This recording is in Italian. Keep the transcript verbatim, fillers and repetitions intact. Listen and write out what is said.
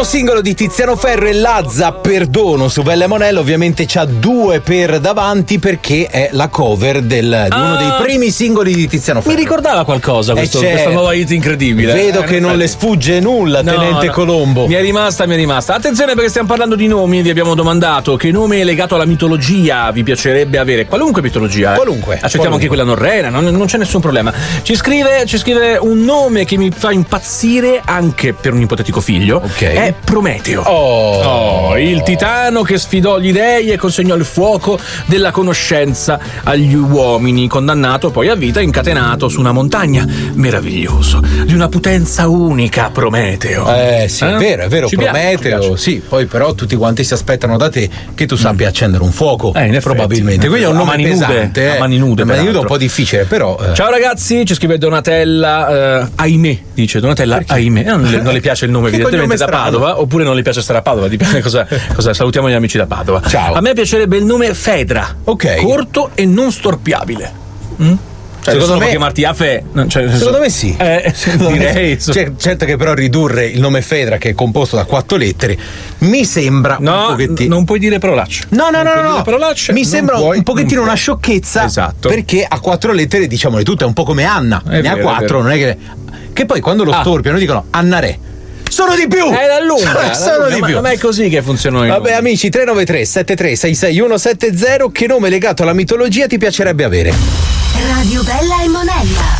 Nuovo singolo di Tiziano Ferro e Lazza, Perdono, su Bella Monella. Ovviamente c'ha due per davanti perché è la cover del, di uno Ah. dei primi singoli di Tiziano Ferro. Mi ricordava qualcosa questo, Eh, certo. questa nuova hit incredibile. Vedo Eh, che in non effetti. le sfugge nulla, No, Tenente no. Colombo. Mi è rimasta, mi è rimasta. Attenzione perché stiamo parlando di nomi. Vi abbiamo domandato che nome legato alla mitologia vi piacerebbe avere. Qualunque mitologia. Eh. Qualunque. Accettiamo Qualunque. anche quella norrena, non, non c'è nessun problema. Ci scrive, ci scrive un nome che mi fa impazzire anche per un ipotetico figlio. Ok. È Prometeo. Oh. Oh, il titano che sfidò gli dei e consegnò il fuoco della conoscenza agli uomini, condannato poi a vita incatenato su una montagna. Meraviglioso, di una potenza unica, Prometeo. Eh sì, è Eh? vero, è vero, Ci piace, ci Prometeo, piace. sì, poi però tutti quanti si aspettano da te che tu sappia accendere un fuoco, Eh, in effetti, probabilmente. in Quindi è un effetti. nome A mani nude, pesante, a eh. mani nude, A mani nude è un peraltro. po' difficile, però. eh. Ciao ragazzi, ci scrive Donatella, eh, ahimè, dice Donatella, ahimè, non le, non le piace il nome Che evidentemente da cognome strano. Padova, oppure non le piace stare a Padova, dipende cosa, cosa salutiamo gli amici da Padova. Ciao. A me piacerebbe il nome Fedra, Ok. corto e non storpiabile. Mm? Cioè, Secondo nessuno può me- chiamarti Afe. no, cioè, Secondo me sì. Eh, Secondo me direi. sì. Cioè, certo che però ridurre il nome Fedra, che è composto da quattro lettere, mi sembra un No, pochettino. non puoi dire parolacce. No, no, Non no, puoi no, dire no. parolacce, Mi non sembra puoi, un pochettino non una puoi. sciocchezza. Esatto. Perché a quattro lettere, diciamole tutte, è un po' come Anna. È ne ha vero, è quattro, vero. non è che. Che poi quando lo Ah. storpiano dicono Annare. Sono di più! È la lunga, Sono di ma, più. ma è così che funzionano i Vabbè, nomi. amici, tre nove tre sette tre sei sei uno sette zero, che nome legato alla mitologia ti piacerebbe avere? Radio Bella e Monella.